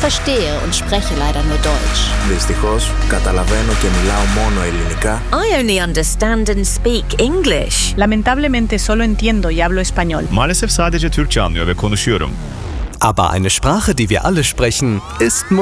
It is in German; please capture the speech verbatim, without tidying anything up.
verstehe und spreche leider nur Deutsch. Δυστυχώς, καταλαβαίνω και μιλάω μόνο ελληνικά. I only understand and speak English. Lamentablemente solo entiendo y hablo español. Maalesef sadece Türkçe anlıyor ve konuşuyorum. Aber eine Sprache, die wir alle sprechen, ist